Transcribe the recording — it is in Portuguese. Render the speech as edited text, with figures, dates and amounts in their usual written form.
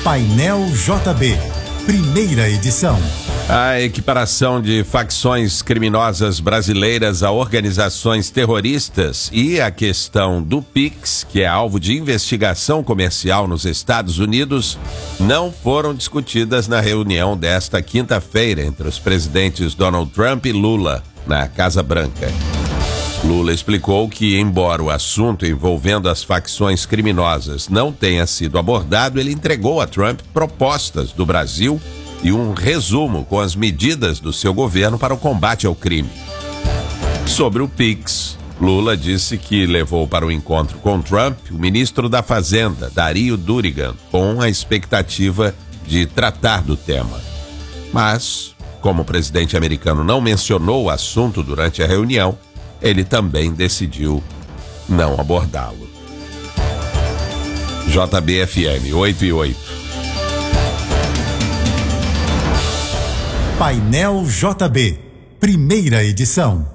Painel JB, primeira edição. A equiparação de facções criminosas brasileiras a organizações terroristas e a questão do PIX, que é alvo de investigação comercial nos Estados Unidos, não foram discutidas na reunião desta quinta-feira entre os presidentes Donald Trump e Lula, na Casa Branca. Lula explicou que, embora o assunto envolvendo as facções criminosas não tenha sido abordado, ele entregou a Trump propostas do Brasil e um resumo com as medidas do seu governo para o combate ao crime. Sobre o PIX, Lula disse que levou para o encontro com Trump o ministro da Fazenda, Dario Durigan, com a expectativa de tratar do tema. Mas, como o presidente americano não mencionou o assunto durante a reunião, ele também decidiu não abordá-lo. JBFM 8/8. Painel JB, primeira edição.